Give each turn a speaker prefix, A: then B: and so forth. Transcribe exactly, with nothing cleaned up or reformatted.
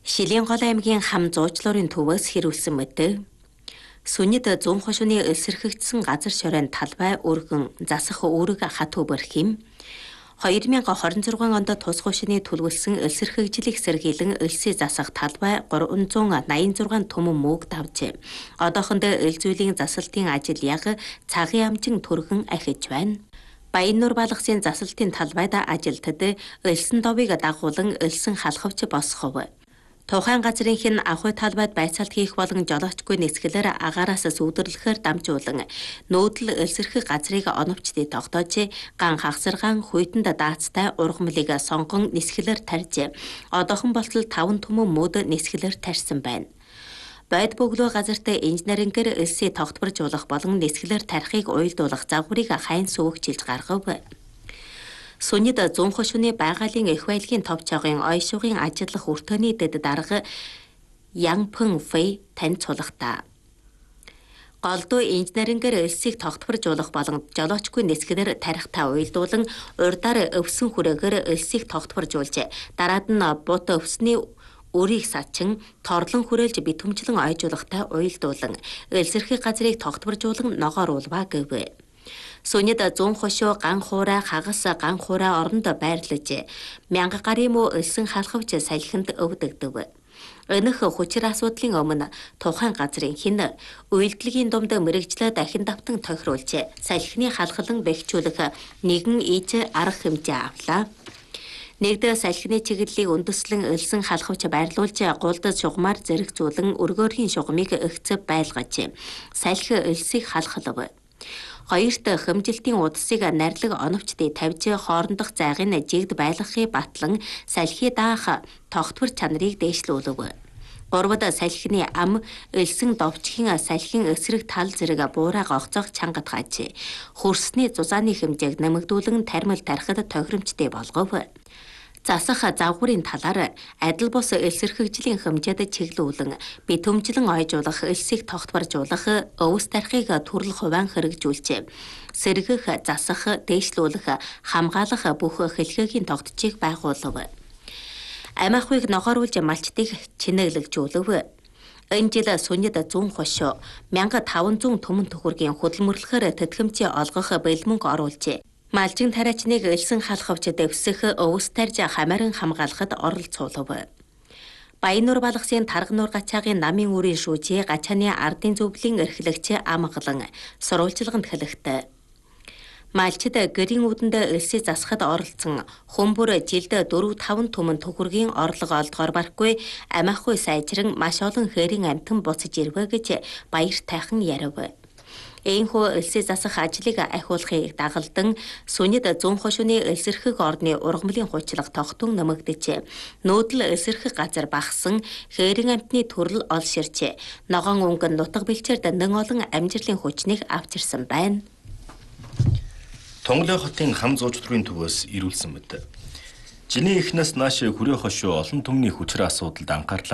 A: Шилэнгол аймгийн хам зуучлуурын төвөөс хэрүүлсэн мэт. Сүнэд зүүн хошууны эсэрхэгдсэн газар шоройн талбай өргөн засах үүрэг хатуу бэрхим. хоёр мянга хорин зургаан онд тус хошууны төлөвлөсөн эсэрхэгжлийг сэргийлэн элсээ засах талбай гурван зуун наян зургаан төмөн мөөг давжээ. Одоохондоо эл зүйлийн засалтын ажил яг цагийн амжин түргэн ахиж байна. Баяннуур балгасын засалтын талбайд ажилтад элсэн довыг дагуулan элсэн халахвч босхов. Тухайн газрын хэн ахуй талбайд байцаалт хийх болон жолоочгүй нисгэлээр агаараас сүудрлэхээр дамжуулан нүүдэл элсэрхэг газрыг оновчдыг тогтоож ган хагсаргаан хуйтанд даацтай ургамлыг сонгон нисгэлээр тарьж одоохон болтол таван түмэн мөд нисгэлээр тарьсан байна. Байд бөглөө газарт инженерингээр элсээ тогтворжуулах болон нисгэлээр тарихыг уйлдуулах загварыг хайн сөвөгжилж гаргав. Сүнэд зүүн хошууны байгалийн их байдлын товчоогын ойшуугын ажиллах өртөөний дэд дарга Янпэн Фэй тань цулахта. Голдуу инженерингээр элсийг тогтворжуулах болон жолоочгүй нисгэлээр тарихтаа уйлдуулан урдаар өвсөн хүрээгээр элсийг тогтворжуулж дараад нь бут өвсний өрийг сачин торлон хүрээлж битүмжлэн ойжуулахтай уйлдуулан элсэрхэг газрыг тогтворжуулан ногооруулва гэв. Сүнэд зүүн хошуу ган хуурай хагас ган хуурай оронд байрлаж мянга гарын муу элсэн халахвч салхинд өвдөгдөв. Энэх хүчир асуудлын өмнө тухайн газрын хэн уйлдлыгийн думд мэрэгжлээ дахин давтан тохируулж салхины халахлан бэхжүүлэх нэгэн иж арга хэмжээ авлаа. Нэгдэ салхины чиглэлийг үндэслэн элсэн халахвч байрлуулж гулдад шугамар зэрэгцүүлэн өргөөрхийн шугамыг өгцөв байлгаж салхи элсийг халахлав. Хоёрт хэмжилтийн удсыг нарилаг оновчдыг тавьж хоорондох зайгын жигд байлгахыг батлан салхи даах тогтвор чанарыг дээшлүүлв. Гурвад салхины ам элсэн довчхийн салхин эсрэг тал зэрэг буураа гогцоох чангад гаж хөрсний зузааны хэмжээг нэмэгдүүлэн тармил тарихад тохиромжтой болгов. Засах загварын талаар адил бус элсэрхэгжлийн хэмжээд чиглүүлэн битүмжлэн ойжуулах элсийг тогтворжуулах өвс тарихыг төрөл хувиан хэрэгжүүлж сэргэх засах дээшлүүлэх хамгаалах бүх хэлхээгийн тогтцыг байгуулав. Амиахыг ногооруулж малчдыг чинэглэгжүүлв. Энэ жил Сүнэд зүүн хошуу мянга таван зуун түмэн төхөргийн хөдөлмөрлөхөөр тэтгэмжээ олгох бэлмэнг оруулжээ. Малжин тариачныг элсэн халахвч дэвсэх өвс тарж хамааран хамгаалахад оролцуулав. Баяннуур балгасын тарга нуур гачаагийн намын үрийн шүүжээ гачааны ардын зөвлөлийн эрхлэгч амгалан сурвалжилганд хэлэхтэй. Малчид гэрийн үүдэнд элсээ засахад оролцсон хүмүүр жилд дөрөв таван түмэн төхөргийн орлого олдгоор барахгүй амиахгүй сайжран маш олон хэрийн амтан буцаж ирвэ гэж баяр тайхан ярив. Энэхүү элсээ засах ажлыг ахиулахыг дагалдан Сүнэд зүүн хошууны элсэрхэг орны ургамлын хучлага тогтун нэмэгдэж нүүдэл элсэрхэг газар багсан хэрийн амтны төрөл олширч ногоон өнгөн нутаг бэлчээрд нэн олон амжилтын хүчнийг авчирсан байна.
B: Тонголой хотын хам зуучлуурын төвөөс ирүүлсэн мэт. Жилийн эхнээс нааш хүрээ хошуу олон түмний хүчээр асуудалд анхаарлаа